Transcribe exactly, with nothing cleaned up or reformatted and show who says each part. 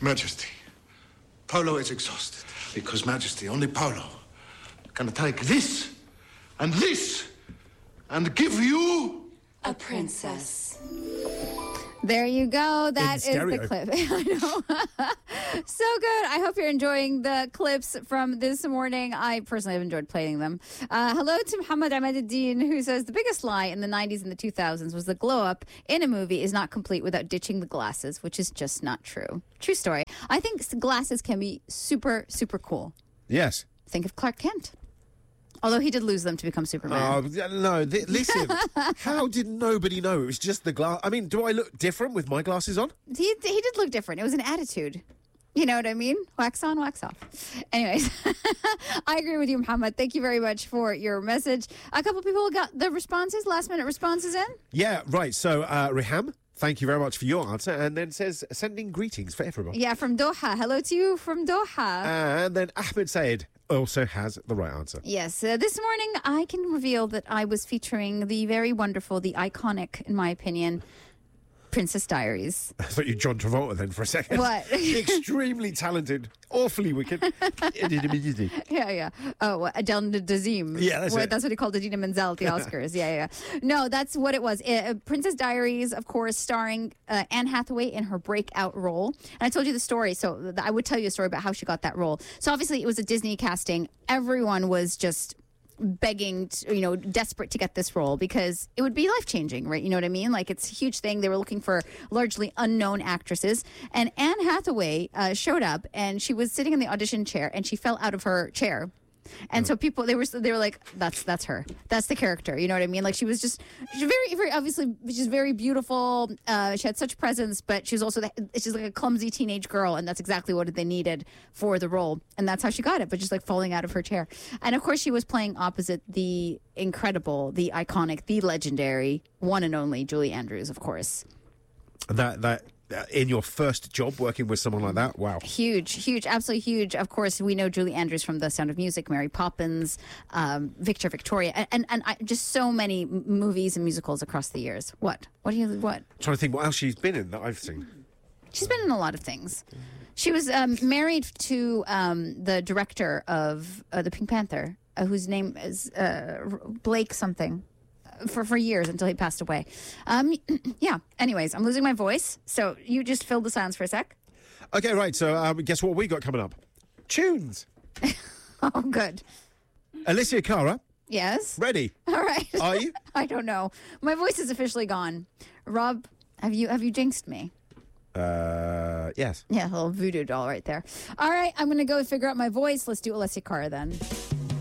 Speaker 1: Majesty, Paolo is exhausted because, Majesty, only Paolo can take this and this and give you
Speaker 2: a princess.
Speaker 3: There you go. That is
Speaker 4: stereo.
Speaker 3: the clip. I know. So good. I hope you're enjoying the clips from this morning. I personally have enjoyed playing them. Uh, hello to Muhammad Ahmeduddin, who says the biggest lie in the nineties and the two thousands was the glow up in a movie is not complete without ditching the glasses, which is just not true. True story. I think glasses can be super, super cool.
Speaker 4: Yes.
Speaker 3: Think of Clark Kent. Although he did lose them to become Superman.
Speaker 4: Oh, no, th- listen. How did nobody know it was just the glass? I mean, do I look different with my glasses on?
Speaker 3: He, he did look different. It was an attitude. You know what I mean? Wax on, wax off. Anyways, I agree with you, Muhammad. Thank you very much for your message. A couple people got the responses, last minute responses in.
Speaker 4: Yeah, right. So, uh, Riham, thank you very much for your answer. And then says, sending greetings for everyone.
Speaker 3: Yeah, from Doha. Hello to you from Doha.
Speaker 4: And then Ahmed Said also has the right answer.
Speaker 3: Yes. Uh, this morning, I can reveal that I was featuring the very wonderful, the iconic, in my opinion, Princess Diaries.
Speaker 4: I thought you John Travolta then for a second.
Speaker 3: What?
Speaker 4: Extremely talented, awfully wicked.
Speaker 3: Yeah, yeah. Oh, Adele Dazeem.
Speaker 4: Yeah, that's
Speaker 3: What-
Speaker 4: it.
Speaker 3: That's what he called Adina Menzel at the Oscars. yeah, yeah. No, that's what it was. Uh, Princess Diaries, of course, starring uh, Anne Hathaway in her breakout role. And I told you the story, so th- I would tell you a story about how she got that role. So obviously it was a Disney casting. Everyone was just begging, to, you know, desperate to get this role because it would be life-changing, right? You know what I mean? Like, it's a huge thing. They were looking for largely unknown actresses. And Anne Hathaway uh, showed up, and she was sitting in the audition chair, and she fell out of her chair. And so people, they were they were like, that's that's her. That's the character. You know what I mean? Like, she was just she's very, very, obviously, she's very beautiful. Uh, she had such presence, but she was also, the, she's like a clumsy teenage girl, and that's exactly what they needed for the role. And that's how she got it, but just like falling out of her chair. And of course, she was playing opposite the incredible, the iconic, the legendary, one and only Julie Andrews, of course.
Speaker 4: That, that, uh, in your first job working with someone like that, wow.
Speaker 3: Huge, huge, absolutely huge. Of course, we know Julie Andrews from The Sound of Music, Mary Poppins, um, Victor, Victoria, and and, and I, just so many m- movies and musicals across the years. What? What do you? What?
Speaker 4: I'm trying to think what else she's been in that I've seen.
Speaker 3: She's been in a lot of things. She was um, married to um, the director of uh, the Pink Panther, uh, whose name is uh, Blake something. For, for years until he passed away. Um, yeah. Anyways, I'm losing my voice. So you just filled the silence for a sec.
Speaker 4: Okay, right. So um, guess what we got coming up? Tunes.
Speaker 3: Oh, good.
Speaker 4: Alicia Cara,
Speaker 3: Yes.
Speaker 4: ready?
Speaker 3: All right.
Speaker 4: Are you?
Speaker 3: I don't know. My voice is officially gone. Rob, have you have you jinxed me?
Speaker 4: Uh, yes.
Speaker 3: Yeah, a little voodoo doll right there. All right, I'm going to go figure out my voice. Let's do Alessia Cara then.